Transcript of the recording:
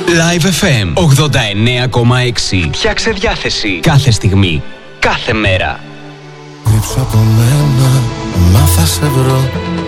Live FM 89,6. Φτιάξε διάθεση κάθε στιγμή, κάθε μέρα. Κρύψω από μένα, μα θα σε βρω.